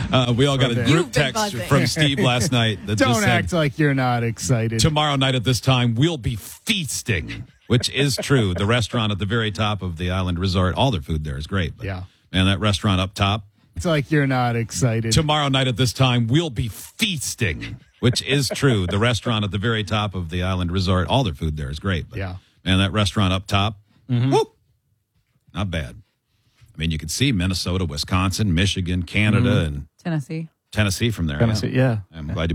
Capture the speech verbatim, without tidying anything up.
Uh, we all got a You've group been text buzzing. from Steve last night that Don't just said, act like you're not excited. tomorrow night at this time, we'll be feasting, which is true. The restaurant at the very top of the island resort, all their food there is great. But, Yeah. man, that restaurant up top, It's like you're not excited. tomorrow night at this time, we'll be feasting, which is true. The restaurant at the very top of the island resort, all their food there is great. But, Yeah. man, that restaurant up top, woo, not bad. I mean, you can see Minnesota, Wisconsin, Michigan, Canada, and Tennessee. Tennessee from there. Tennessee, yeah. I'm glad you